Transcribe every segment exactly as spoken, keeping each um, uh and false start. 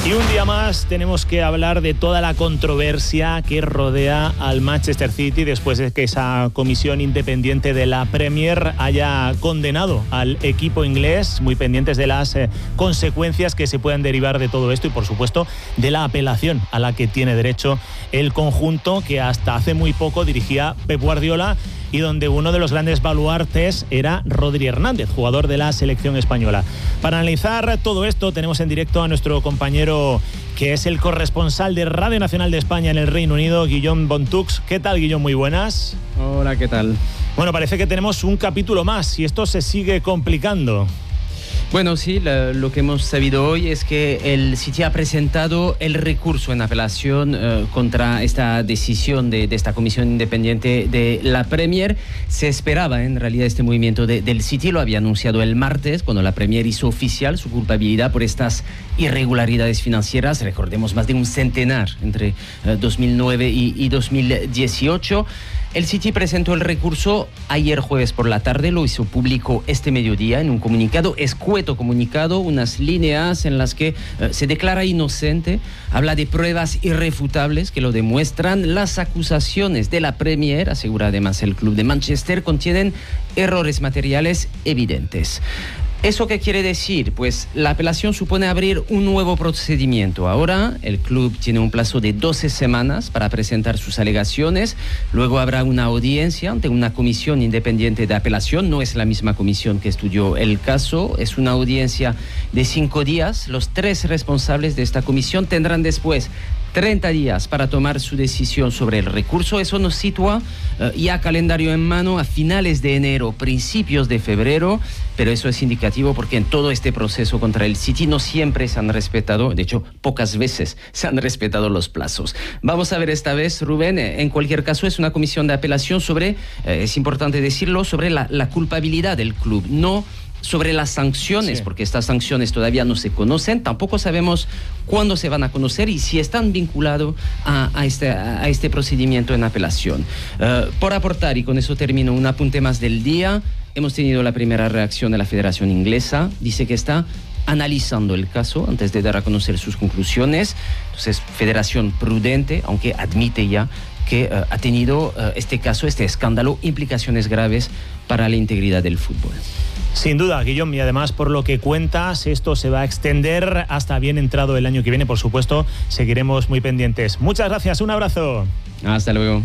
Y un día más tenemos que hablar de toda la controversia que rodea al Manchester City después de que esa comisión independiente de la Premier haya condenado al equipo inglés, muy pendientes de las eh, consecuencias que se puedan derivar de todo esto y, por supuesto, de la apelación a la que tiene derecho el conjunto que hasta hace muy poco dirigía Pep Guardiola y donde uno de los grandes baluartes era Rodri Hernández, jugador de la selección española. Para analizar todo esto tenemos en directo a nuestro compañero que es el corresponsal de Radio Nacional de España en el Reino Unido, Guillaume Bontux. ¿Qué tal, Guillaume? Muy buenas. Hola, ¿qué tal? Bueno, parece que tenemos un capítulo más y esto se sigue complicando. Bueno, sí, la, lo que hemos sabido hoy es que el City ha presentado el recurso en apelación eh, contra esta decisión de, de esta comisión independiente de la Premier. Se esperaba, en realidad, este movimiento de, del City, lo había anunciado el martes, cuando la Premier hizo oficial su culpabilidad por estas irregularidades financieras. Recordemos, más de un centenar entre eh, dos mil nueve y, y dos mil dieciocho. El City presentó el recurso ayer jueves por la tarde, lo hizo público este mediodía en un comunicado, escueto comunicado, unas líneas en las que eh, se declara inocente, habla de pruebas irrefutables que lo demuestran. Las acusaciones de la Premier, asegura además el club de Manchester, contienen errores materiales evidentes. ¿Eso qué quiere decir? Pues la apelación supone abrir un nuevo procedimiento. Ahora el club tiene un plazo de doce semanas para presentar sus alegaciones. Luego habrá una audiencia ante una comisión independiente de apelación. No es la misma comisión que estudió el caso. Es una audiencia de cinco días. Los tres responsables de esta comisión tendrán después treinta días para tomar su decisión sobre el recurso. Eso nos sitúa uh, ya calendario en mano a finales de enero, principios de febrero, pero eso es indicativo porque en todo este proceso contra el City no siempre se han respetado, de hecho pocas veces se han respetado los plazos. Vamos a ver esta vez, Rubén, en cualquier caso es una comisión de apelación sobre, eh, es importante decirlo, sobre la, la culpabilidad del club, no sobre las sanciones, sí, porque estas sanciones todavía no se conocen, tampoco sabemos cuándo se van a conocer y si están vinculados a, a, este, a este procedimiento en apelación. Uh, por aportar, y con eso termino, un apunte más del día, hemos tenido la primera reacción de la Federación Inglesa, dice que está analizando el caso antes de dar a conocer sus conclusiones. Entonces, Federación prudente, aunque admite ya que uh, ha tenido uh, este caso, este escándalo, implicaciones graves para la integridad del fútbol. Sin duda, Guillaume, y además por lo que cuentas, esto se va a extender hasta bien entrado el año que viene. Por supuesto, seguiremos muy pendientes. Muchas gracias, un abrazo. Hasta luego.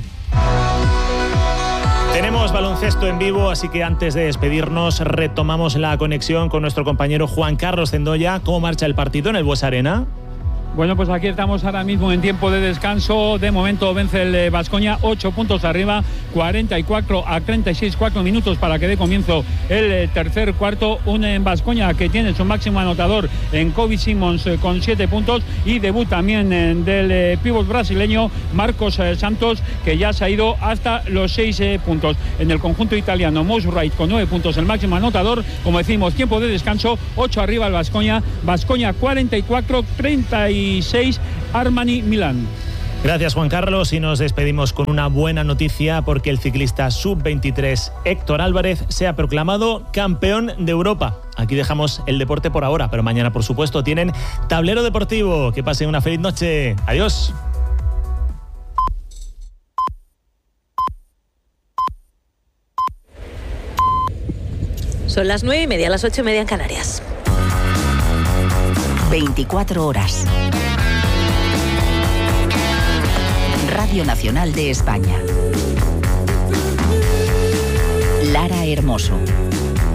Tenemos baloncesto en vivo, así que antes de despedirnos retomamos la conexión con nuestro compañero Juan Carlos Zendoya. ¿Cómo marcha el partido en el Buesa Arena? Bueno, pues aquí estamos ahora mismo en tiempo de descanso. De momento vence el Baskonia, ocho puntos arriba, cuarenta y cuatro a treinta y seis, cuatro minutos para que dé comienzo el tercer cuarto. Un Baskonia que tiene su máximo anotador en Kobe Simmons con siete puntos y debut también del pívot brasileño Marcos Santos, que ya se ha ido hasta los seis puntos. En el conjunto italiano, Mose Wright con nueve puntos, el máximo anotador. Como decimos, tiempo de descanso, ocho arriba el Baskonia. Baskonia cuarenta y cuatro, treinta y seis Armani Milán. Gracias, Juan Carlos, y nos despedimos con una buena noticia porque el ciclista sub veintitrés Héctor Álvarez se ha proclamado campeón de Europa. Aquí dejamos el deporte por ahora, pero mañana, por supuesto, tienen Tablero Deportivo. Que pasen una feliz noche. Adiós. Son las nueve y media, las ocho y media en Canarias. veinticuatro horas. Radio Nacional de España. Lara Hermoso.